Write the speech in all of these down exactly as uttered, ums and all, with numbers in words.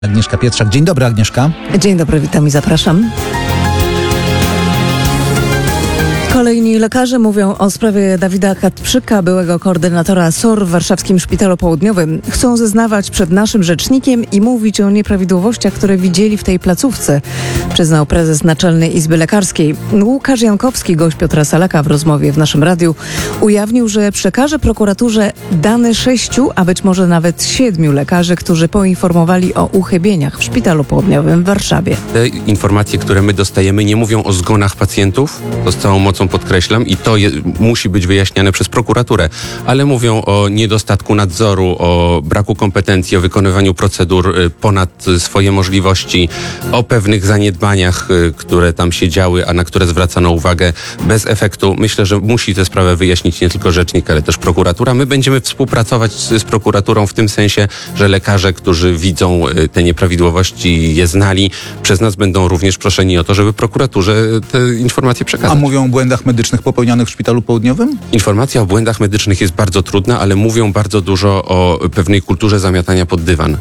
Agnieszka Pietrzak. Dzień dobry, Agnieszka. Dzień dobry, witam i zapraszam. Kolejni lekarze mówią o sprawie Dawida Katprzyka, byłego koordynatora S O R w warszawskim Szpitalu Południowym. Chcą zeznawać przed naszym rzecznikiem i mówić o nieprawidłowościach, które widzieli w tej placówce, przyznał prezes Naczelnej Izby Lekarskiej. Łukasz Jankowski, gość Piotra Salaka w rozmowie w naszym radiu, ujawnił, że przekaże prokuraturze dane sześciu, a być może nawet siedmiu lekarzy, którzy poinformowali o uchybieniach w Szpitalu Południowym w Warszawie. Te informacje, które my dostajemy, nie mówią o zgonach pacjentów, to z całą mocą podkreślam, i to je, musi być wyjaśniane przez prokuraturę, ale mówią o niedostatku nadzoru, o braku kompetencji, o wykonywaniu procedur ponad swoje możliwości, o pewnych zaniedbaniach, które tam się działy, a na które zwracano uwagę bez efektu. Myślę, że musi tę sprawę wyjaśnić nie tylko rzecznik, ale też prokuratura. My będziemy współpracować z, z prokuraturą w tym sensie, że lekarze, którzy widzą te nieprawidłowości i je znali, przez nas będą również proszeni o to, żeby prokuraturze te informacje przekazać. A mówią o błędach medycznych popełnionych w Szpitalu Południowym? Informacja o błędach medycznych jest bardzo trudna, ale mówią bardzo dużo o pewnej kulturze zamiatania pod dywan.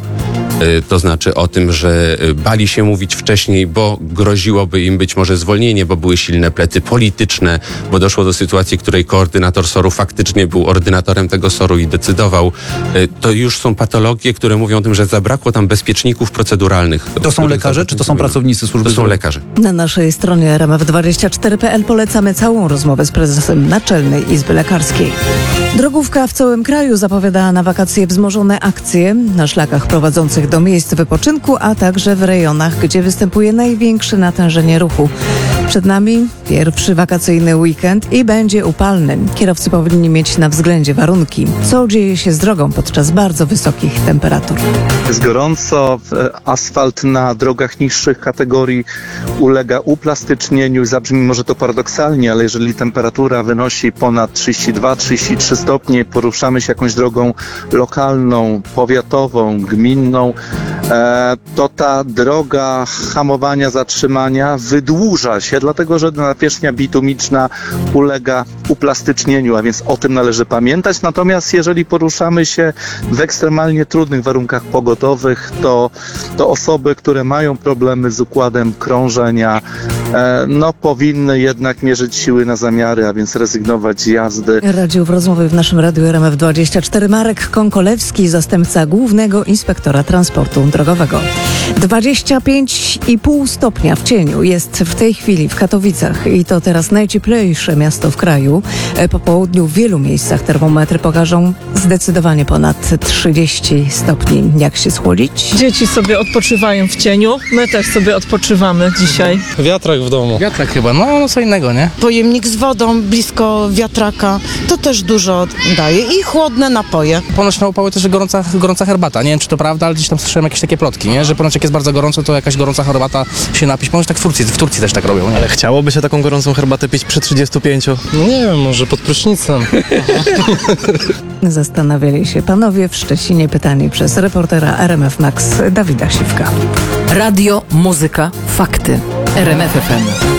To znaczy o tym, że bali się mówić wcześniej, bo groziłoby im być może zwolnienie, bo były silne plecy polityczne, bo doszło do sytuacji, w której koordynator S O R-u faktycznie był ordynatorem tego S O R-u i decydował. To już są patologie, które mówią o tym, że zabrakło tam bezpieczników proceduralnych. To są lekarze, czy to są pracownicy służby? To są lekarze. Na naszej stronie R M F dwadzieścia cztery kropka p l polecamy całą rozmowę z prezesem Naczelnej Izby Lekarskiej. Drogówka w całym kraju zapowiada na wakacje wzmożone akcje na szlakach prowadzących do miejsc wypoczynku, a także w rejonach, gdzie występuje największe natężenie ruchu. Przed nami pierwszy wakacyjny weekend i będzie upalny. Kierowcy powinni mieć na względzie warunki. Co dzieje się z drogą podczas bardzo wysokich temperatur? Jest gorąco, asfalt na drogach niższych kategorii ulega uplastycznieniu. Zabrzmi może to paradoksalnie, ale jeżeli temperatura wynosi ponad trzydzieści dwa trzydzieści trzy stopnie, poruszamy się jakąś drogą lokalną, powiatową, gminną, to ta droga hamowania, zatrzymania wydłuża się, dlatego że nawierzchnia bitumiczna ulega uplastycznieniu, a więc o tym należy pamiętać. Natomiast jeżeli poruszamy się w ekstremalnie trudnych warunkach pogodowych, to, to osoby, które mają problemy z układem krążenia, no powinny jednak mierzyć siły na zamiary, a więc rezygnować z jazdy. Radził w rozmowie w naszym radiu R M F dwadzieścia cztery Marek Konkolewski, zastępca Głównego Inspektora Transportu Drogowego. dwadzieścia pięć i pół stopnia w cieniu jest w tej chwili w Katowicach i to teraz najcieplejsze miasto w kraju. Po południu w wielu miejscach termometry pokażą zdecydowanie ponad trzydzieści stopni. Jak się schłodzić? Dzieci sobie odpoczywają w cieniu, my też sobie odpoczywamy dzisiaj. Wiatrak w domu. Wiatrak chyba, no, no co innego, nie? Pojemnik z wodą blisko wiatraka, to też dużo daje i chłodne napoje. Ponoć na upały też gorąca, gorąca herbata, nie wiem czy to prawda, ale gdzieś tam słyszałem jakieś takie plotki, nie? Że ponoć jak jest bardzo gorąco, to jakaś gorąca herbata się napić. Ponoć tak w Turcji, w Turcji też tak robią, nie? Ale chciałoby się taką gorącą herbatę pić przy trzydziestu pięciu? No nie wiem, może pod prysznicem. Zastanawiali się panowie w Szczecinie, pytani przez reportera R M F Max Dawida Siwka. Radio, muzyka, fakty. R M F F M.